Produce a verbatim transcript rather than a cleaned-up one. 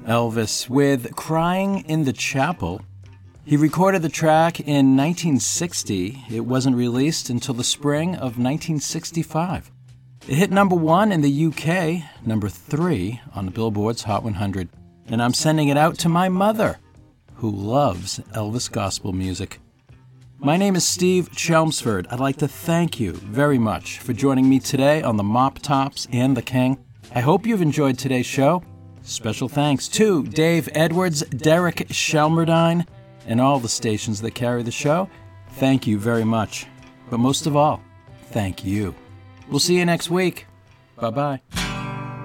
Elvis with Crying in the Chapel. He recorded the track in nineteen sixty. It wasn't released until the spring of nineteen sixty-five. It hit number one in the U K, number three on the Billboard's Hot one hundred. And I'm sending it out to my mother, who loves Elvis gospel music. My name is Steve Chelmsford. I'd like to thank you very much for joining me today on the Mop Tops and the King. I hope you've enjoyed today's show. Special thanks to Dave Edwards, Derek Shelmerdine, and all the stations that carry the show. Thank you very much. But most of all, thank you. We'll see you next week. Bye-bye.